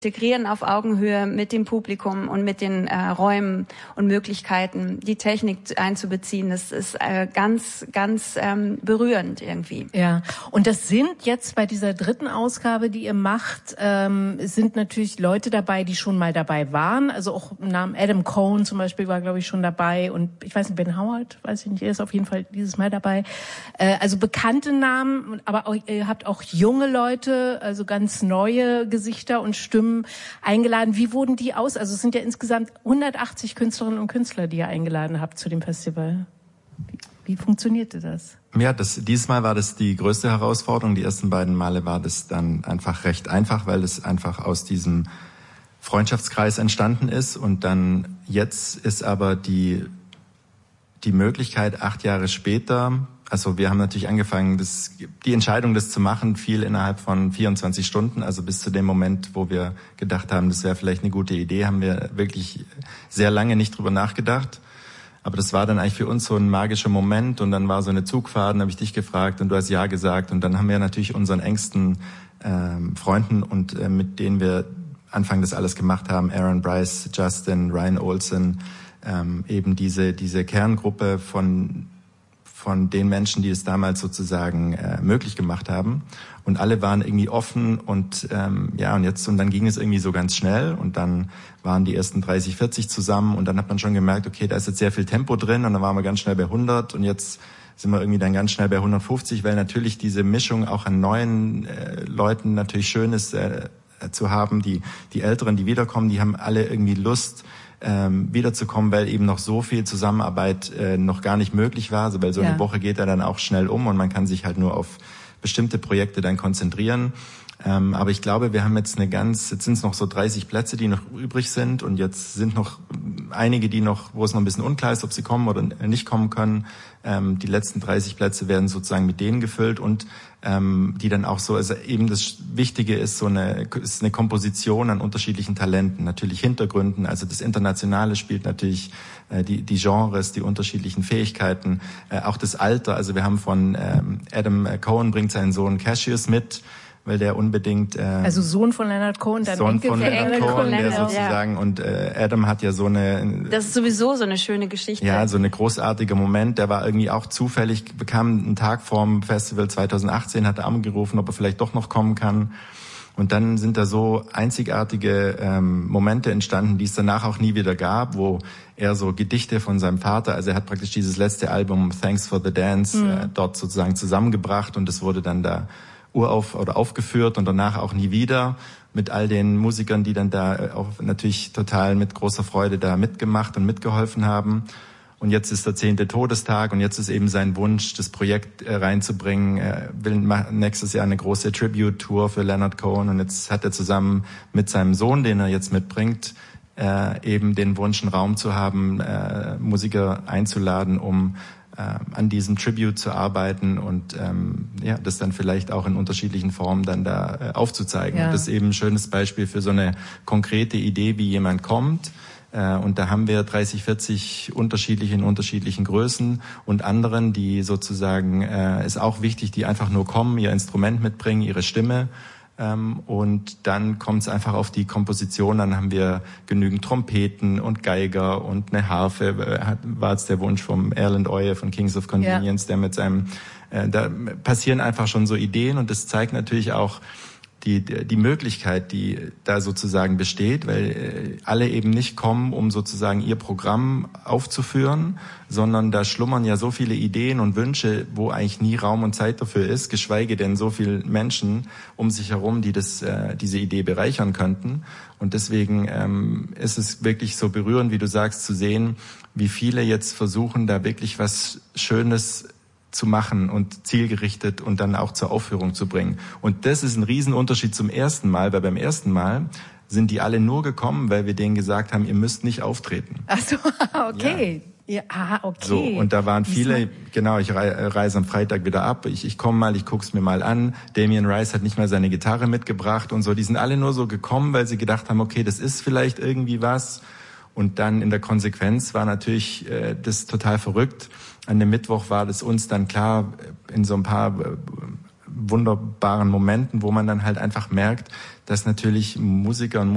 integrieren auf Augenhöhe mit dem Publikum und mit den Räumen und Möglichkeiten, die Technik einzubeziehen. Das ist ganz, ganz berührend irgendwie. Ja, und das sind jetzt bei dieser dritten Ausgabe, die ihr macht, sind natürlich Leute dabei, die schon mal dabei waren. Also auch im Namen Adam Cohen zum Beispiel war, glaube ich, schon dabei. Und ich weiß nicht, Ben Howard, weiß ich nicht, er ist auf jeden Fall dieses Mal dabei. Also bekannte Namen, aber auch, ihr habt auch junge Leute, also ganz neue Gesichter und Stimmen eingeladen. Wie wurden die aus? Also es sind ja insgesamt 180 Künstlerinnen und Künstler, die ihr eingeladen habt zu dem Festival. Wie funktionierte das? Ja, dieses Mal war das die größte Herausforderung. Die ersten beiden Male war das dann einfach recht einfach, weil es einfach aus diesem Freundschaftskreis entstanden ist. Und dann jetzt ist aber die Möglichkeit, 8 Jahre später. Also wir haben natürlich angefangen, die Entscheidung, das zu machen, fiel innerhalb von 24 Stunden. Also bis zu dem Moment, wo wir gedacht haben, das wäre vielleicht eine gute Idee, haben wir wirklich sehr lange nicht drüber nachgedacht. Aber das war dann eigentlich für uns so ein magischer Moment. Und dann war so eine Zugfahrt, dann habe ich dich gefragt und du hast ja gesagt. Und dann haben wir natürlich unseren engsten Freunden und mit denen wir Anfang das alles gemacht haben, Aaron Bryce, Justin, Ryan Olsen, eben diese Kerngruppe von den Menschen, die es damals sozusagen möglich gemacht haben. Und alle waren irgendwie offen und und dann ging es irgendwie so ganz schnell und dann waren die ersten 30, 40 zusammen und dann hat man schon gemerkt, okay, da ist jetzt sehr viel Tempo drin und dann waren wir ganz schnell bei 100 und jetzt sind wir irgendwie dann ganz schnell bei 150, weil natürlich diese Mischung auch an neuen Leuten natürlich schön ist zu haben. Die Älteren, die wiederkommen, die haben alle irgendwie Lust, wiederzukommen, weil eben noch so viel Zusammenarbeit noch gar nicht möglich war. Also weil so eine Woche geht ja dann auch schnell um und man kann sich halt nur auf bestimmte Projekte dann konzentrieren. Aber ich glaube, wir haben jetzt jetzt sind es noch so 30 Plätze, die noch übrig sind und jetzt sind noch einige, wo es noch ein bisschen unklar ist, ob sie kommen oder nicht kommen können. Die letzten 30 Plätze werden sozusagen mit denen gefüllt und die dann auch so, also eben das Wichtige ist ist eine Komposition an unterschiedlichen Talenten, natürlich Hintergründen, also das Internationale spielt natürlich die Genres, die unterschiedlichen Fähigkeiten, auch das Alter, also wir haben von Adam Cohen bringt seinen Sohn Cassius mit, weil der unbedingt also Sohn von Leonard Cohen, dann Sohn von Leonard Cohen, der Leonard, sozusagen und Adam hat ja so eine das ist sowieso so eine schöne Geschichte. Ja, so eine großartige Moment, der war irgendwie auch zufällig, bekam einen Tag vorm Festival 2018, hat er angerufen, ob er vielleicht doch noch kommen kann. Und dann sind da so einzigartige Momente entstanden, die es danach auch nie wieder gab, wo er so Gedichte von seinem Vater, also er hat praktisch dieses letzte Album Thanks for the Dance dort sozusagen zusammengebracht und es wurde dann da aufgeführt und danach auch nie wieder mit all den Musikern, die dann da auch natürlich total mit großer Freude da mitgemacht und mitgeholfen haben. Und jetzt ist der 10. Todestag und jetzt ist eben sein Wunsch, das Projekt reinzubringen. Er will nächstes Jahr eine große Tribute-Tour für Leonard Cohen und jetzt hat er zusammen mit seinem Sohn, den er jetzt mitbringt, eben den Wunsch, einen Raum zu haben, Musiker einzuladen, um an diesem Tribute zu arbeiten und das dann vielleicht auch in unterschiedlichen Formen dann da aufzuzeigen. Ja. Und das ist eben ein schönes Beispiel für so eine konkrete Idee, wie jemand kommt. Und da haben wir 30, 40 in unterschiedlichen Größen und anderen, die sozusagen, ist auch wichtig, die einfach nur kommen, ihr Instrument mitbringen, ihre Stimme. Und dann kommt es einfach auf die Komposition, dann haben wir genügend Trompeten und Geiger und eine Harfe, war jetzt der Wunsch vom Erland Oye von Kings of Convenience, der mit seinem, da passieren einfach schon so Ideen und das zeigt natürlich auch die Möglichkeit, die da sozusagen besteht, weil alle eben nicht kommen, um sozusagen ihr Programm aufzuführen, sondern da schlummern ja so viele Ideen und Wünsche, wo eigentlich nie Raum und Zeit dafür ist, geschweige denn so viele Menschen um sich herum, die diese Idee bereichern könnten. Und deswegen ist es wirklich so berührend, wie du sagst, zu sehen, wie viele jetzt versuchen, da wirklich was Schönes zu machen und zielgerichtet und dann auch zur Aufführung zu bringen. Und das ist ein Riesenunterschied zum ersten Mal, weil beim ersten Mal sind die alle nur gekommen, weil wir denen gesagt haben, ihr müsst nicht auftreten. Ach so, okay. Ja, okay. So, und da waren viele, genau, ich reise am Freitag wieder ab, ich komme mal, ich guck's mir mal an. Damien Rice hat nicht mal seine Gitarre mitgebracht und so. Die sind alle nur so gekommen, weil sie gedacht haben, okay, das ist vielleicht irgendwie was. Und dann in der Konsequenz war natürlich das total verrückt. An dem Mittwoch war das uns dann klar, in so ein paar wunderbaren Momenten, wo man dann halt einfach merkt, dass natürlich Musiker und